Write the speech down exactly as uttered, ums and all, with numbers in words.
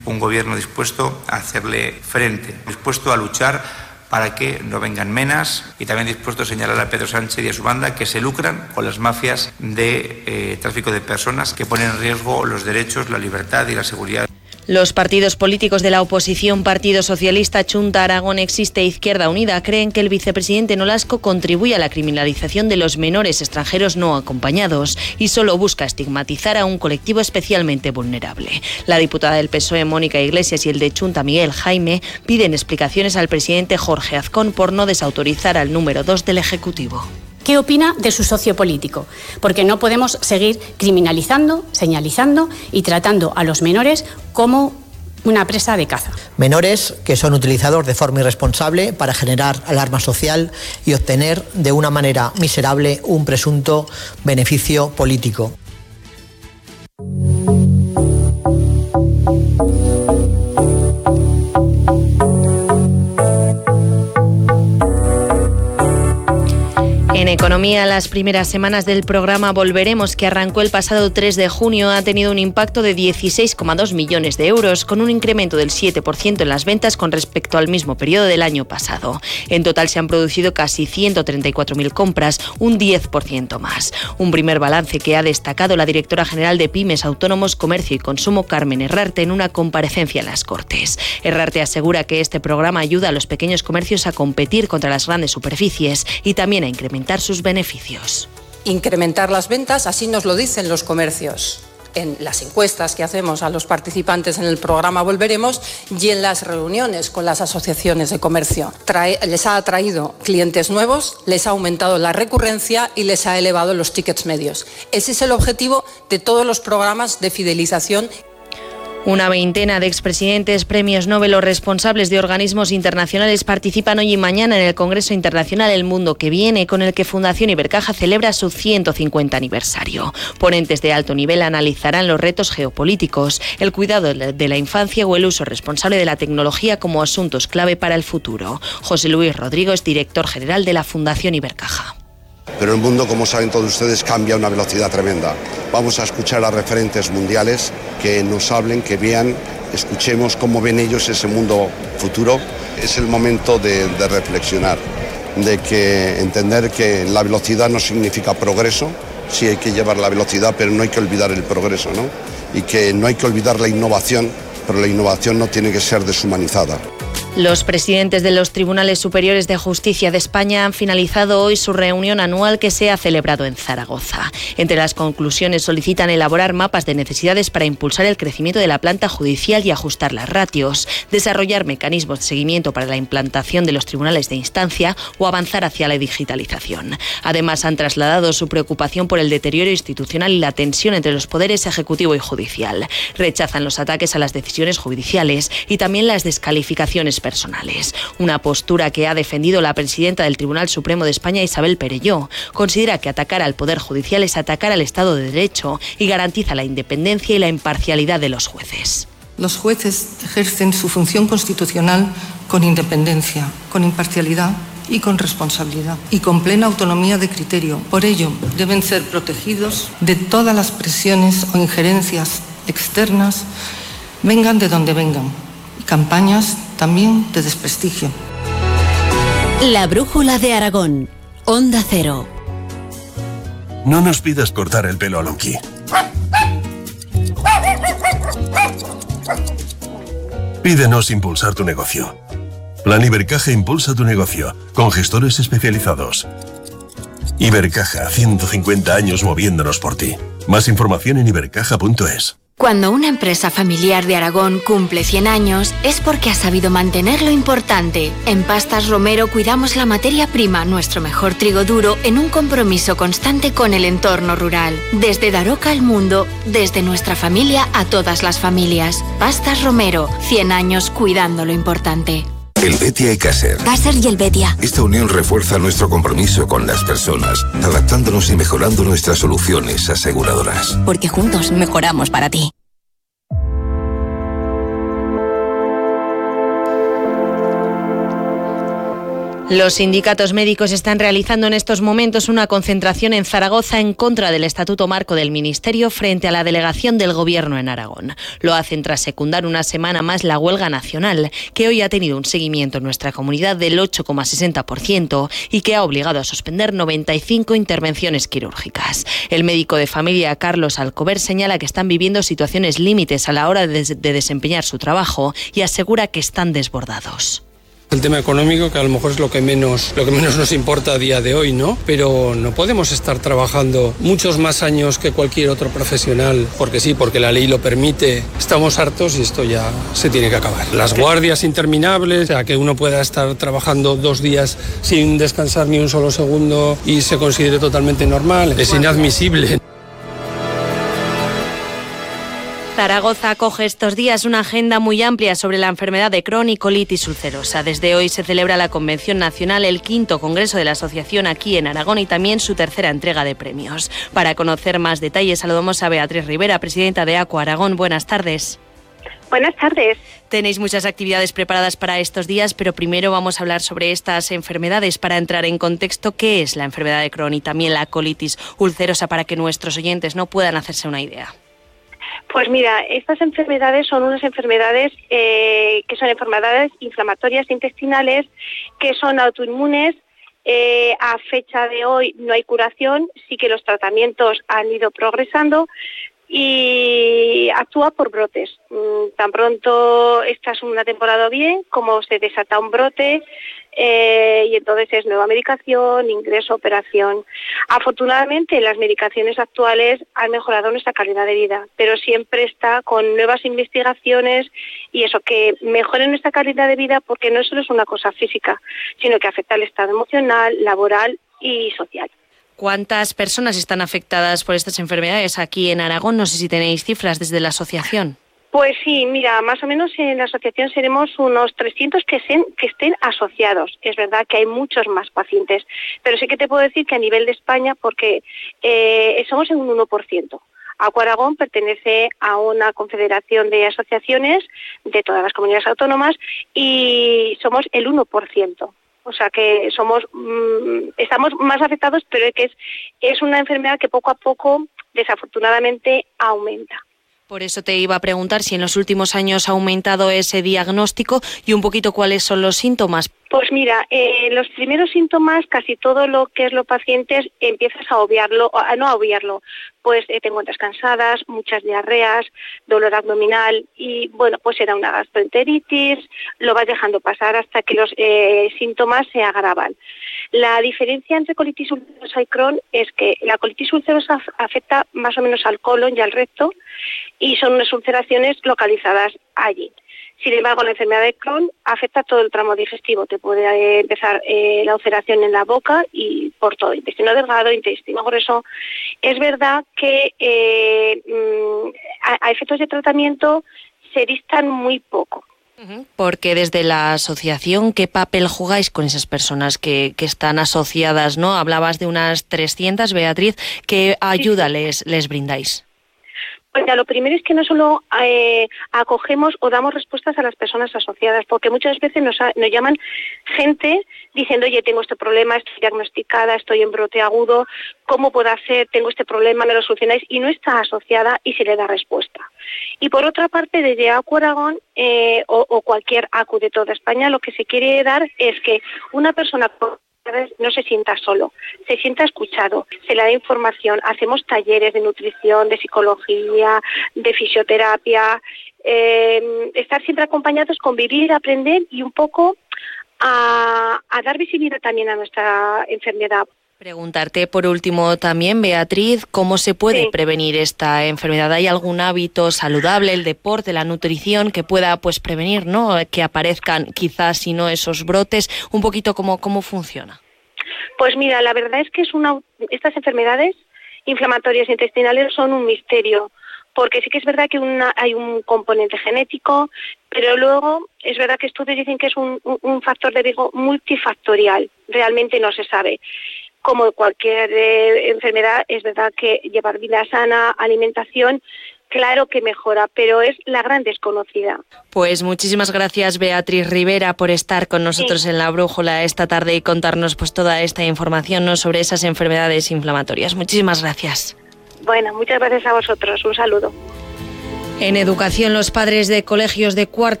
Un gobierno dispuesto a hacerle frente, dispuesto a luchar para que no vengan menas y también dispuesto a señalar a Pedro Sánchez y a su banda que se lucran con las mafias de eh, tráfico de personas que ponen en riesgo los derechos, la libertad y la seguridad. Los partidos políticos de la oposición, Partido Socialista, Chunta, Aragón Existe e Izquierda Unida, creen que el vicepresidente Nolasco contribuye a la criminalización de los menores extranjeros no acompañados y solo busca estigmatizar a un colectivo especialmente vulnerable. La diputada del P S O E, Mónica Iglesias, y el de Chunta, Miguel Jaime, piden explicaciones al presidente Jorge Azcón por no desautorizar al número dos del Ejecutivo. ¿Qué opina de su socio político? Porque no podemos seguir criminalizando, señalizando y tratando a los menores como una presa de caza. Menores que son utilizados de forma irresponsable para generar alarma social y obtener de una manera miserable un presunto beneficio político. En economía, las primeras semanas del programa Volveremos, que arrancó el pasado tres de junio, ha tenido un impacto de dieciséis coma dos millones de euros, con un incremento del siete por ciento en las ventas con respecto al mismo periodo del año pasado. En total se han producido casi ciento treinta y cuatro mil compras, un diez por ciento más. Un primer balance que ha destacado la directora general de Pymes, Autónomos, Comercio y Consumo, Carmen Herrarte, en una comparecencia en las Cortes. Herrarte asegura que este programa ayuda a los pequeños comercios a competir contra las grandes superficies y también a incrementar sus beneficios. Incrementar las ventas, así nos lo dicen los comercios en las encuestas que hacemos a los participantes en el programa Volveremos y en las reuniones con las asociaciones de comercio. Trae, les ha atraído clientes nuevos, les ha aumentado la recurrencia y les ha elevado los tickets medios. Ese es el objetivo de todos los programas de fidelización. Una veintena de expresidentes, premios Nobel o responsables de organismos internacionales participan hoy y mañana en el Congreso Internacional El Mundo que Viene, con el que Fundación Ibercaja celebra su ciento cincuenta aniversario. Ponentes de alto nivel analizarán los retos geopolíticos, el cuidado de la infancia o el uso responsable de la tecnología como asuntos clave para el futuro. José Luis Rodrigo es director general de la Fundación Ibercaja. Pero el mundo, como saben todos ustedes, cambia a una velocidad tremenda. Vamos a escuchar a referentes mundiales que nos hablen, que vean, escuchemos cómo ven ellos ese mundo futuro. Es el momento de, de reflexionar, de que entender que la velocidad no significa progreso. Sí hay que llevar la velocidad, pero no hay que olvidar el progreso, ¿no? Y que no hay que olvidar la innovación, pero la innovación no tiene que ser deshumanizada. Los presidentes de los Tribunales Superiores de Justicia de España han finalizado hoy su reunión anual que se ha celebrado en Zaragoza. Entre las conclusiones solicitan elaborar mapas de necesidades para impulsar el crecimiento de la planta judicial y ajustar las ratios, desarrollar mecanismos de seguimiento para la implantación de los tribunales de instancia o avanzar hacia la digitalización. Además, han trasladado su preocupación por el deterioro institucional y la tensión entre los poderes ejecutivo y judicial. Rechazan los ataques a las decisiones judiciales y también las descalificaciones personales. Una postura que ha defendido la presidenta del Tribunal Supremo de España, Isabel Perelló. Considera que atacar al Poder Judicial es atacar al Estado de Derecho y garantiza la independencia y la imparcialidad de los jueces. Los jueces ejercen su función constitucional con independencia, con imparcialidad y con responsabilidad y con plena autonomía de criterio. Por ello, deben ser protegidos de todas las presiones o injerencias externas, vengan de donde vengan. Campañas también de desprestigio. La brújula de Aragón. Onda Cero. No nos pidas cortar el pelo a Lonqui. Pídenos impulsar tu negocio. Plan Ibercaja impulsa tu negocio, con gestores especializados. Ibercaja, ciento cincuenta años moviéndonos por ti. Más información en ibercaja punto es. Cuando una empresa familiar de Aragón cumple cien años, es porque ha sabido mantener lo importante. En Pastas Romero cuidamos la materia prima, nuestro mejor trigo duro, en un compromiso constante con el entorno rural. Desde Daroca al mundo, desde nuestra familia a todas las familias. Pastas Romero, cien años cuidando lo importante. Helvetia y Caser. Caser y Helvetia. Esta unión refuerza nuestro compromiso con las personas, adaptándonos y mejorando nuestras soluciones aseguradoras. Porque juntos mejoramos para ti. Los sindicatos médicos están realizando en estos momentos una concentración en Zaragoza en contra del Estatuto Marco del Ministerio frente a la delegación del Gobierno en Aragón. Lo hacen tras secundar una semana más la huelga nacional, que hoy ha tenido un seguimiento en nuestra comunidad del ocho coma sesenta por ciento y que ha obligado a suspender noventa y cinco intervenciones quirúrgicas. El médico de familia Carlos Alcover señala que están viviendo situaciones límites a la hora de, des- de desempeñar su trabajo y asegura que están desbordados. El tema económico, que a lo mejor es lo que menos lo que menos nos importa a día de hoy, ¿no? Pero no podemos estar trabajando muchos más años que cualquier otro profesional, porque sí, porque la ley lo permite. Estamos hartos y esto ya se tiene que acabar. Las guardias interminables, o sea, que uno pueda estar trabajando dos días sin descansar ni un solo segundo y se considere totalmente normal, es inadmisible. Zaragoza acoge estos días una agenda muy amplia sobre la enfermedad de Crohn y colitis ulcerosa. Desde hoy se celebra la Convención Nacional, el quinto Congreso de la Asociación aquí en Aragón y también su tercera entrega de premios. Para conocer más detalles saludamos a Beatriz Rivera, presidenta de ACUA Aragón. Buenas tardes. Buenas tardes. Tenéis muchas actividades preparadas para estos días, pero primero vamos a hablar sobre estas enfermedades para entrar en contexto. ¿Qué es la enfermedad de Crohn y también la colitis ulcerosa para que nuestros oyentes no puedan hacerse una idea? Pues mira, estas enfermedades son unas enfermedades eh, que son enfermedades inflamatorias intestinales, que son autoinmunes. Eh, a fecha de hoy no hay curación, sí que los tratamientos han ido progresando y actúa por brotes. Mm, tan pronto estás una temporada bien, como se desata un brote, eh, y entonces es nueva medicación, ingreso, operación. Afortunadamente las medicaciones actuales han mejorado nuestra calidad de vida, pero siempre está con nuevas investigaciones y eso, que mejoren nuestra calidad de vida, porque no solo es una cosa física, sino que afecta al estado emocional, laboral y social. ¿Cuántas personas están afectadas por estas enfermedades aquí en Aragón? No sé si tenéis cifras desde la asociación. Pues sí, mira, más o menos en la asociación seremos unos trescientos que, se, que estén asociados. Es verdad que hay muchos más pacientes, pero sí que te puedo decir que a nivel de España, porque eh, somos en un uno por ciento. ACUA Aragón pertenece a una confederación de asociaciones de todas las comunidades autónomas y somos el uno por ciento. O sea que somos, mmm, estamos más afectados, pero es que es, es una enfermedad que poco a poco, desafortunadamente, aumenta. Por eso te iba a preguntar si en los últimos años ha aumentado ese diagnóstico y un poquito cuáles son los síntomas. Pues mira, eh, los primeros síntomas, casi todo lo que es los pacientes, empiezas a obviarlo, a no a obviarlo, pues eh, te encuentras cansadas, muchas diarreas, dolor abdominal y bueno, pues era una gastroenteritis, lo vas dejando pasar hasta que los eh, síntomas se agravan. La diferencia entre colitis ulcerosa y Crohn es que la colitis ulcerosa afecta más o menos al colon y al recto y son unas ulceraciones localizadas allí. Sin embargo, la enfermedad de Crohn afecta todo el tramo digestivo. Te puede empezar eh, la ulceración en la boca y por todo, intestino delgado, intestino grueso. Es verdad que eh, a, a efectos de tratamiento se distan muy poco. Porque desde la asociación, ¿qué papel jugáis con esas personas que, que están asociadas, ¿no? Hablabas de unas trescientas, Beatriz. ¿Qué ayuda sí. les, les brindáis? Pues ya, lo primero es que no solo eh, acogemos o damos respuestas a las personas asociadas, porque muchas veces nos, nos llaman gente diciendo, oye, tengo este problema, estoy diagnosticada, estoy en brote agudo, ¿cómo puedo hacer? Tengo este problema, ¿me lo solucionáis? Y no está asociada y se le da respuesta. Y por otra parte, desde ACUA Aragón eh, o, o cualquier ACU de toda España, lo que se quiere dar es que una persona no se sienta solo, se sienta escuchado, se le da información, hacemos talleres de nutrición, de psicología, de fisioterapia, eh, estar siempre acompañados, convivir, aprender y un poco a, a dar visibilidad también a nuestra enfermedad. Preguntarte por último también, Beatriz, ¿cómo se puede sí. prevenir esta enfermedad? ¿Hay algún hábito saludable, el deporte, la nutrición, que pueda pues prevenir, ¿no? Que aparezcan quizás, si no, esos brotes? Un poquito cómo, cómo funciona. Pues mira, la verdad es que es una, estas enfermedades inflamatorias intestinales son un misterio, porque sí que es verdad que una, hay un componente genético, pero luego es verdad que estudios dicen que es un, un, un factor de riesgo multifactorial. Realmente no se sabe. Como cualquier eh, enfermedad, es verdad que llevar vida sana, alimentación, claro que mejora, pero es la gran desconocida. Pues muchísimas gracias, Beatriz Rivera, por estar con nosotros sí. en La Brújula esta tarde y contarnos pues toda esta información, ¿no?, sobre esas enfermedades inflamatorias. Muchísimas gracias. Bueno, muchas gracias a vosotros. Un saludo. En educación, los padres de colegios de cuarto